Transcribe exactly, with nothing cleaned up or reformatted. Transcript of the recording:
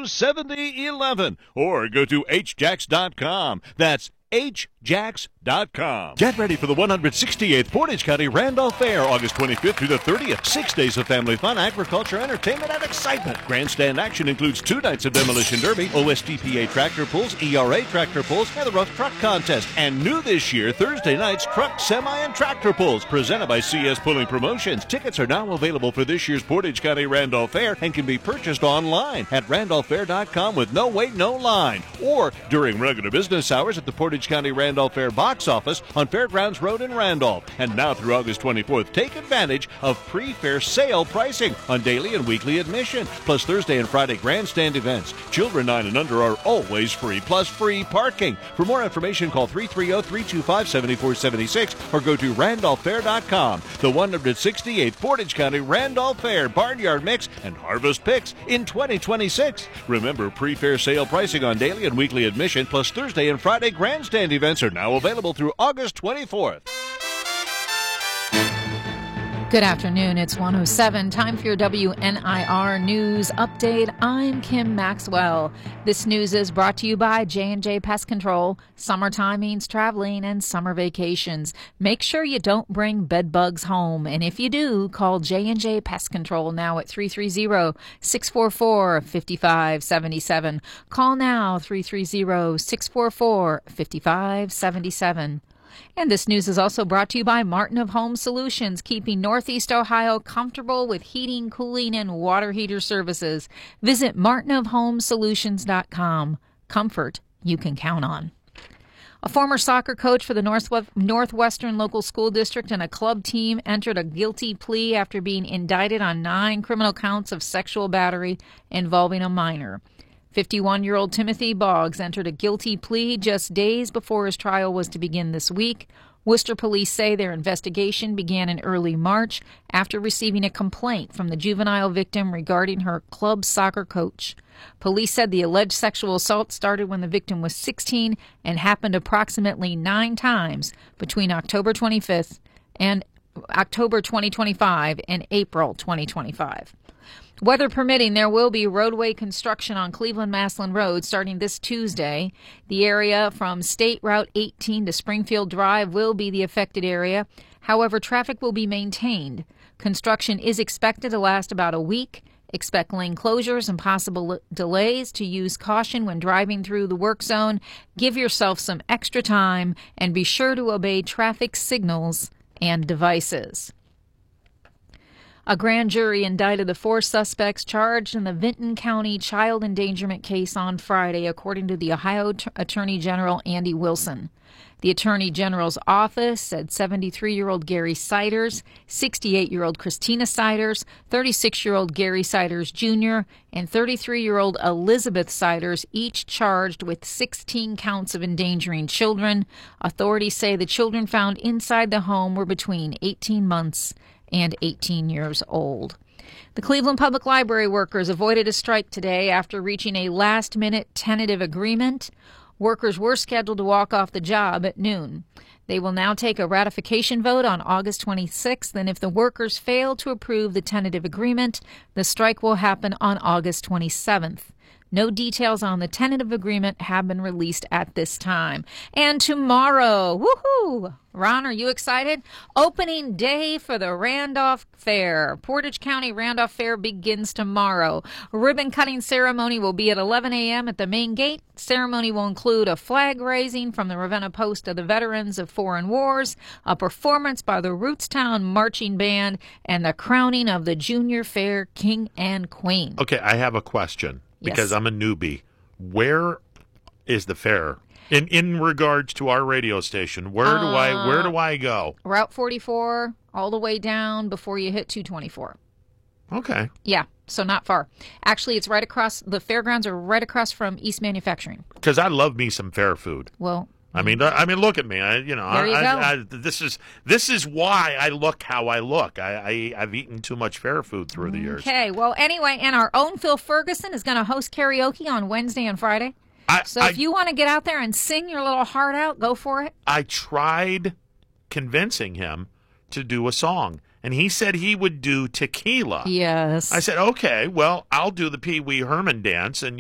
two seven zero one one or go to h jacks dot com. That's h jacks dot com. Get ready for the one hundred sixty-eighth Portage County Randolph Fair, August twenty-fifth through the thirtieth. Six days of family fun, agriculture, entertainment, and excitement. Grandstand action includes two nights of demolition derby, O S T P A tractor pulls, E R A tractor pulls, and the rough truck contest. And new this year, Thursday nights, truck, semi, and tractor pulls, presented by C S Pulling Promotions. Tickets are now available for this year's Portage County Randolph Fair and can be purchased online at randolph fair dot com with no wait, no line, or during regular business hours at the Portage County Randolph Fair box office on Fairgrounds Road in Randolph. And now through August twenty-fourth, take advantage of pre-fair sale pricing on daily and weekly admission, plus Thursday and Friday grandstand events. Children nine and under are always free, plus free parking. For more information, call three three zero, three two five, seven four seven six or go to randolph fair dot com. The one hundred sixty-eighth Portage County Randolph Fair Barnyard Mix and Harvest Picks in twenty twenty-six. Remember, pre-fair sale pricing on daily and weekly admission, plus Thursday and Friday grandstand events are now available through August twenty-fourth. Good afternoon. It's one oh seven. Time for your W N I R News Update. I'm Kim Maxwell. This news is brought to you by J and J Pest Control. Summertime means traveling and summer vacations. Make sure you don't bring bed bugs home. And if you do, call J and J Pest Control now at three three zero, six four four, five five seven seven. Call now, three three zero, six four four, five five seven seven. And this news is also brought to you by Martin of Home Solutions, keeping Northeast Ohio comfortable with heating, cooling, and water heater services. Visit martin of home solutions dot com. Comfort you can count on. A former soccer coach for the Northwestern Local School District and a club team entered a guilty plea after being indicted on nine criminal counts of sexual battery involving a minor. fifty-one-year-old Timothy Boggs entered a guilty plea just days before his trial was to begin this week. Worcester police say their investigation began in early March after receiving a complaint from the juvenile victim regarding her club soccer coach. Police said the alleged sexual assault started when the victim was sixteen and happened approximately nine times between October twenty-fifth and October twenty twenty-five and April twenty twenty-five. Weather permitting, there will be roadway construction on Cleveland-Maslin Road starting this Tuesday. The area from State Route eighteen to Springfield Drive will be the affected area. However, traffic will be maintained. Construction is expected to last about a week. Expect lane closures and possible delays. To use caution when driving through the work zone. Give yourself some extra time and be sure to obey traffic signals and devices. A grand jury indicted the four suspects charged in the Vinton County child endangerment case on Friday, according to the Ohio T- Attorney General Andy Wilson. The Attorney General's office said seventy-three-year-old Gary Siders, sixty-eight-year-old Christina Siders, thirty-six-year-old Gary Siders Junior, and thirty-three-year-old Elizabeth Siders, each charged with sixteen counts of endangering children. Authorities say the children found inside the home were between eighteen months and eighteen years old. The Cleveland Public Library workers avoided a strike today after reaching a last-minute tentative agreement. Workers were scheduled to walk off the job at noon. They will now take a ratification vote on August twenty-sixth, and if the workers fail to approve the tentative agreement, the strike will happen on August twenty-seventh. No details on the tentative agreement have been released at this time. And tomorrow, woohoo! Ron, are you excited? Opening day for the Randolph Fair. Portage County Randolph Fair begins tomorrow. Ribbon cutting ceremony will be at eleven a.m. at the main gate. Ceremony will include a flag raising from the Ravenna Post of the Veterans of Foreign Wars, a performance by the Rootstown Marching Band, and the crowning of the Junior Fair King and Queen. Okay, I have a question. Because Yes. I'm a newbie. Where is the fair? In in regards to our radio station, where do Uh, I where do I go? Route forty-four, all the way down before you hit two twenty-four. Okay. Yeah, so not far. Actually, it's right across, the fairgrounds are right across from East Manufacturing. Because I love me some fair food. Well, I mean, I mean, look at me. I, you know, There you I, go. I, I, this is this is why I look how I look. I, I I've eaten too much fair food through the years. okay. Well, anyway, and our own Phil Ferguson is going to host karaoke on Wednesday and Friday. I, So I, if you want to get out there and sing your little heart out, go for it. I tried convincing him to do a song, and he said he would do Tequila. Yes. I said, okay, well, I'll do the Pee Wee Herman dance, and